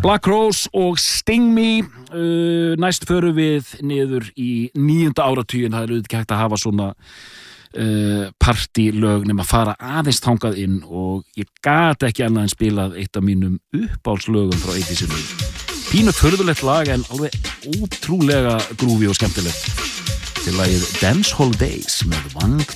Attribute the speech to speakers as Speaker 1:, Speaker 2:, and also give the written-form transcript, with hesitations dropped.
Speaker 1: Black Rose og Sting Me. Næst förum við niður í 9. áratuginn. Það auðvitað ekki hægt að hafa svona partylög nema að fara aðeins þangað inn og ég gat ekki annað en spilað eitt af mínum uppáhaldslögum frá 80s. Pínu furðulegt lag en alveg ótrúlega grúfi og skemmtilegt. Til lagið Dance Hall Days með Wang